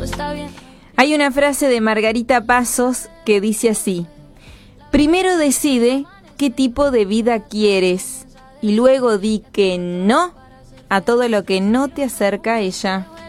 Hay una frase de Margarita Pasos que dice así: primero decide qué tipo de vida quieres y luego di que no a todo lo que no te acerca a ella.